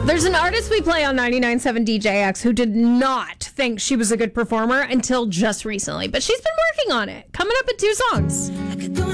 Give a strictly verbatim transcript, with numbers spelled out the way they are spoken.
There's an artist we play on ninety-nine point seven D J X who did not think she was a good performer until just recently, but she's been working on it. Coming up in two songs.